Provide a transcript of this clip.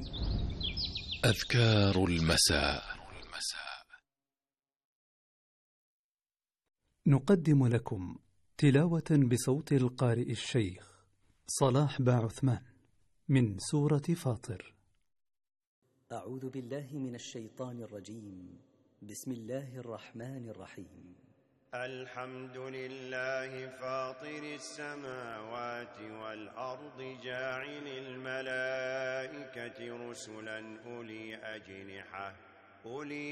أذكار المساء. نقدم لكم تلاوة بصوت القارئ الشيخ صلاح باعثمان من سورة فاطر. أعوذ بالله من الشيطان الرجيم. بسم الله الرحمن الرحيم. الحمد لله فاطر السماوات والأرض جاعل الملائكة رسلا أولي أجنحة